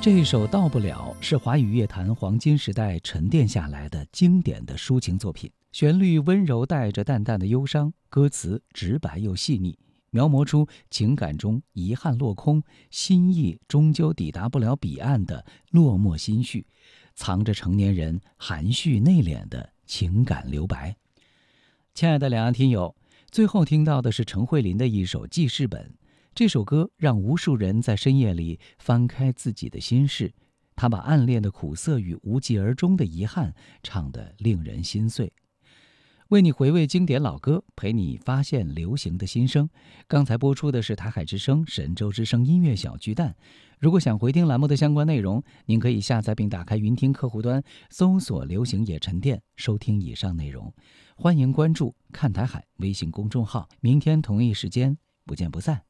这一首《到不了》是华语乐坛黄金时代沉淀下来的经典的抒情作品，旋律温柔带着淡淡的忧伤，歌词直白又细腻，描摹出情感中遗憾落空，心意终究抵达不了彼岸的落寞心绪，藏着成年人含蓄内敛的情感留白。亲爱的两岸听友，最后听到的是陈慧琳的一首记事本。这首歌让无数人在深夜里翻开自己的心事，他把暗恋的苦涩与无疾而终的遗憾唱得令人心碎。为你回味经典老歌，陪你发现流行的新声。刚才播出的是台海之声、神州之声音乐小巨蛋。如果想回听栏目的相关内容，您可以下载并打开云听客户端，搜索流行野沉淀，收听以上内容。欢迎关注看台海微信公众号，明天同一时间不见不散。